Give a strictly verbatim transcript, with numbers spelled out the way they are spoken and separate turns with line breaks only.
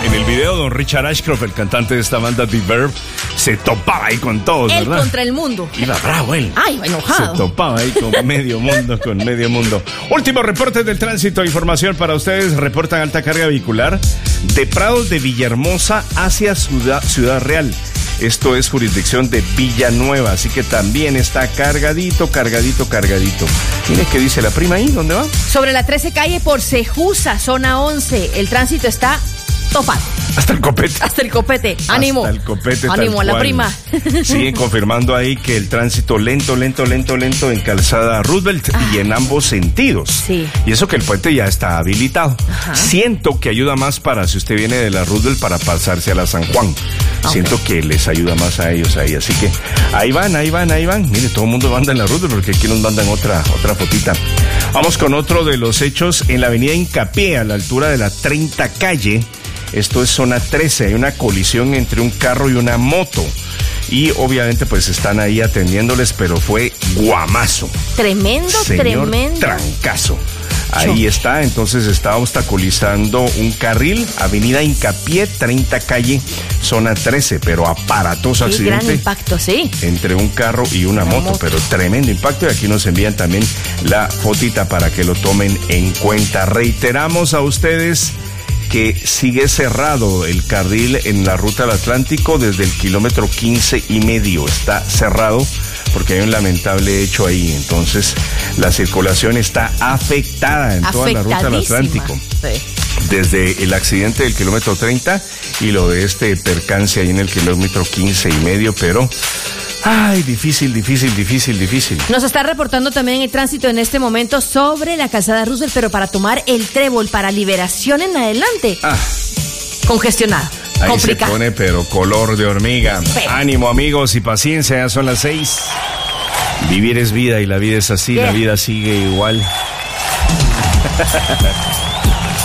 en el video, don Richard Ashcroft, el cantante de esta banda The Verve, se topaba ahí con todos,
él
¿verdad?
contra el mundo.
Iba bravo él.
Ay, iba enojado.
Se topaba ahí con medio mundo, con medio mundo. Último reporte del tránsito. Información para ustedes. Reportan alta carga vehicular de Prados de Villahermosa hacia Ciudad, Ciudad Real. Esto es jurisdicción de Villanueva, así que también está cargadito, cargadito, cargadito. Mire qué dice la prima ahí, ¿dónde va?
Sobre la trece calle por Cejusa, zona once. El tránsito está topado.
Hasta el copete.
Hasta el copete. Ánimo.
Hasta el copete.
Ánimo a la prima.
Siguen confirmando ahí que el tránsito lento, lento, lento, lento en Calzada Roosevelt ah. y en ambos sentidos.
Sí.
Y eso que el puente ya está habilitado. Ajá. Siento que ayuda más para si usted viene de la Roosevelt para pasarse a la San Juan. Okay. Siento que les ayuda más a ellos ahí. Así que ahí van, ahí van, ahí van. Mire, todo el mundo manda en la Roosevelt porque aquí nos mandan otra, otra fotita. Vamos con otro de los hechos en la avenida Hincapié, a la altura de la treinta calle. Esto es zona trece, hay una colisión entre un carro y una moto. Y obviamente pues están ahí atendiéndoles, pero fue guamazo.
Tremendo,
Señor
tremendo.
trancazo. Ahí está, entonces está obstaculizando un carril, avenida Hincapié, treinta calle, zona trece, pero aparatoso
Qué
accidente.
Gran impacto, sí.
Entre un carro y una, una moto, moto, pero tremendo impacto. Y aquí nos envían también la fotita para que lo tomen en cuenta. Reiteramos a ustedes que sigue cerrado el carril en la ruta del Atlántico desde el kilómetro quince y medio. Está cerrado porque hay un lamentable hecho ahí. Entonces, la circulación está afectada en toda la ruta del Atlántico.
Sí.
Desde el accidente del kilómetro treinta y lo de este percance ahí en el kilómetro quince y medio, pero... Ay, difícil, difícil, difícil, difícil.
Nos está reportando también el tránsito en este momento sobre la Calzada Roosevelt, pero para tomar el Trébol para Liberación en adelante.
Ah.
Congestionado.
Ahí
complicado.
Se pone, pero color de hormiga. Pero. Ánimo, amigos, y paciencia, ya son las seis. Vivir es vida y la vida es así, yeah. La vida sigue igual.